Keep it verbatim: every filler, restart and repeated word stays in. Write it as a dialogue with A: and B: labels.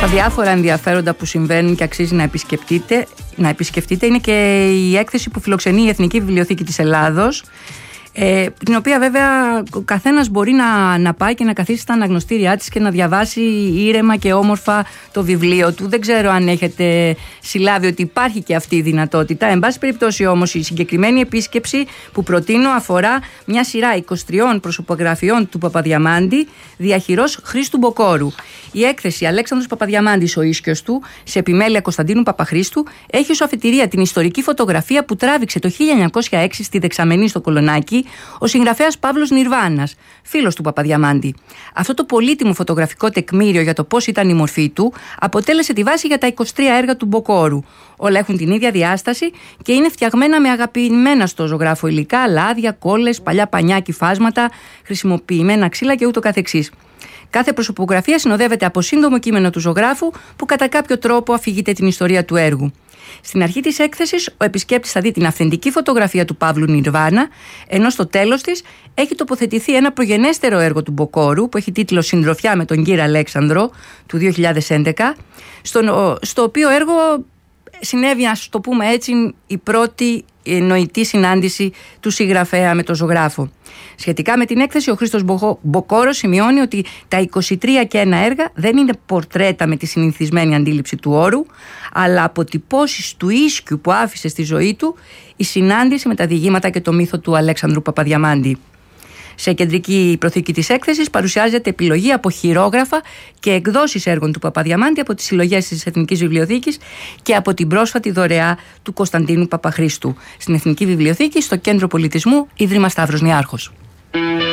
A: Στα διάφορα ενδιαφέροντα που συμβαίνουν και αξίζει να επισκεφτείτε, να επισκεφτείτε είναι και η έκθεση που φιλοξενεί η Εθνική Βιβλιοθήκη της Ελλάδος, ε, την οποία βέβαια ο καθένας μπορεί να, να πάει και να καθίσει στα αναγνωστήριά της και να διαβάσει ήρεμα και όμορφα το βιβλίο του. Δεν ξέρω αν έχετε συλλάβει ότι υπάρχει και αυτή η δυνατότητα. Εν πάση περιπτώσει όμως, η συγκεκριμένη επίσκεψη που προτείνω αφορά μια σειρά είκοσι τριών προσωπογραφιών του Παπαδιαμάντη, διαχειρός Χρήστου Μποκόρου. Η έκθεση Αλέξανδρος Παπαδιαμάντης, ο ίσκιος του, σε επιμέλεια Κωνσταντίνου Παπαχρήστου, έχει ως αφετηρία την ιστορική φωτογραφία που τράβηξε το χίλια εννιακόσια έξι στη Δεξαμενή στο Κολονάκι ο συγγραφέας Παύλος Νιρβάνας, φίλος του Παπαδιαμάντη. Αυτό το πολύτιμο φωτογραφικό τεκμήριο για το πώς ήταν η μορφή του αποτέλεσε τη βάση για τα είκοσι τρία έργα του Μποκόρου. Όλα έχουν την ίδια διάσταση και είναι φτιαγμένα με αγαπημένα στο ζωγράφο υλικά, λάδια, κόλλες, παλιά πανιά και φάσματα, χρησιμοποιημένα ξύλα και ούτω καθεξής. Κάθε προσωπογραφία συνοδεύεται από σύντομο κείμενο του ζωγράφου που κατά κάποιο τρόπο αφηγείται την ιστορία του έργου. Στην αρχή της έκθεσης, ο επισκέπτης θα δει την αυθεντική φωτογραφία του Παύλου Νιρβάνα, ενώ στο τέλος της έχει τοποθετηθεί ένα προγενέστερο έργο του Μποκόρου που έχει τίτλο «Συντροφιά με τον Κυρ Αλέξανδρο» του δύο χιλιάδες έντεκα, στο, στο οποίο έργο συνέβη, ας το πούμε έτσι, η πρώτη νοητή συνάντηση του συγγραφέα με τον ζωγράφο. Σχετικά με την έκθεση, ο Χρήστος Μποκόρος σημειώνει ότι τα είκοσι τρία και ένα έργα δεν είναι πορτρέτα με τη συνηθισμένη αντίληψη του όρου, αλλά αποτυπώσεις του ίσκιου που άφησε στη ζωή του η συνάντηση με τα διηγήματα και το μύθο του Αλέξανδρου Παπαδιαμάντη. Σε κεντρική προθήκη της έκθεσης παρουσιάζεται επιλογή από χειρόγραφα και εκδόσεις έργων του Παπαδιαμάντη από τις συλλογές της Εθνικής Βιβλιοθήκης και από την πρόσφατη δωρεά του Κωνσταντίνου Παπαχρήστου στην Εθνική Βιβλιοθήκη, στο Κέντρο Πολιτισμού Ίδρυμα Σταύρος Νιάρχος.